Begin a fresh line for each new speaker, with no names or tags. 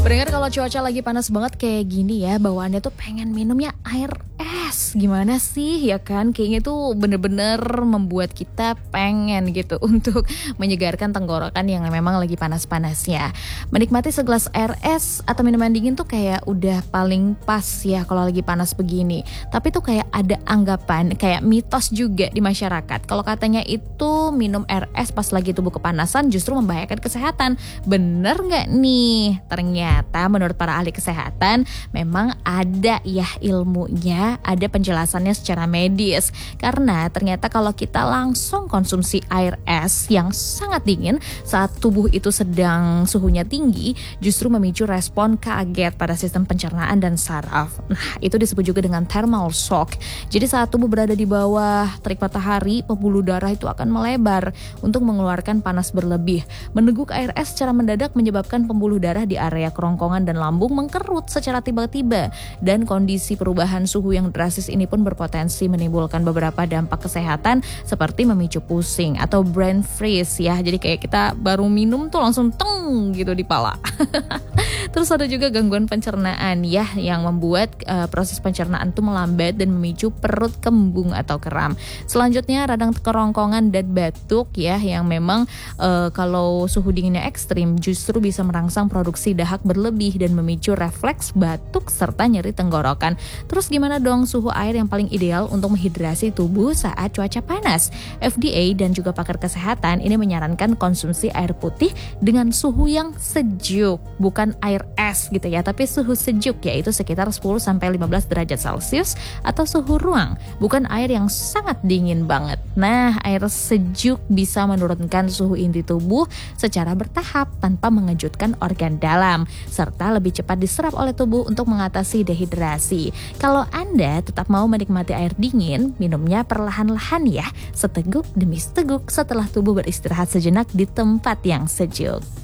Pendengar, kalau cuaca lagi panas banget kayak gini ya, bawaannya tuh pengen minumnya air es. Gimana sih ya kan? Kayaknya tuh bener-bener membuat kita pengen gitu untuk menyegarkan tenggorokan yang memang lagi panas-panasnya. Menikmati segelas air es atau minuman dingin tuh kayak udah paling pas ya kalau lagi panas begini. Tapi tuh kayak ada anggapan, kayak mitos juga di masyarakat. Kalau katanya itu minum air es pas lagi tubuh kepanasan justru membahayakan kesehatan. Bener nggak nih? Ternyata menurut para ahli kesehatan memang ada ya ilmunya, ada penjelasannya secara medis. Karena ternyata kalau kita langsung konsumsi air es yang sangat dingin saat tubuh itu sedang suhunya tinggi, justru memicu respon kaget pada sistem pencernaan dan saraf. Nah, itu disebut juga dengan thermal shock. Jadi saat tubuh berada di bawah terik matahari, pembuluh darah itu akan melebar untuk mengeluarkan panas berlebih. Meneguk air es secara mendadak menyebabkan pembuluh darah di area kerongkongan dan lambung mengkerut secara tiba-tiba, dan kondisi perubahan suhu yang drastis ini pun berpotensi menimbulkan beberapa dampak kesehatan seperti memicu pusing atau brain freeze ya. Jadi kayak kita baru minum tuh langsung teng gitu di pala. Terus ada juga gangguan pencernaan ya, yang membuat proses pencernaan tuh melambat dan memicu perut kembung atau kram. Selanjutnya radang kerongkongan dan batuk ya, yang memang kalau suhu dinginnya ekstrim justru bisa merangsang produksi dahak berlebih dan memicu refleks batuk serta nyeri tenggorokan. Terus gimana dong suhu air yang paling ideal untuk menghidrasi tubuh saat cuaca panas? FDA dan juga pakar kesehatan ini menyarankan konsumsi air putih dengan suhu yang sejuk, bukan air es gitu ya, tapi suhu sejuk, yaitu sekitar 10-15 derajat Celcius atau suhu ruang, bukan air yang sangat dingin banget. Nah, air sejuk bisa menurunkan suhu inti tubuh secara bertahap tanpa mengejutkan organ dalam, serta lebih cepat diserap oleh tubuh untuk mengatasi dehidrasi. Kalau Anda tetap mau menikmati air dingin, minumnya perlahan-lahan ya, seteguk demi seteguk setelah tubuh beristirahat sejenak di tempat yang sejuk.